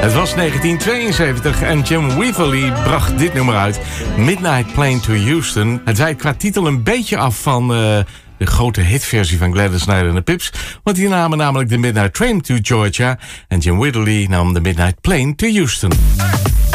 Het was 1972 en Jim Weatherly bracht dit nummer uit. Midnight Plane to Houston. Het wijkt qua titel een beetje af van de grote hitversie van Gladys Knight en de Pips. Want die namen namelijk de Midnight Train to Georgia. En Jim Weatherly nam de Midnight Plane to Houston.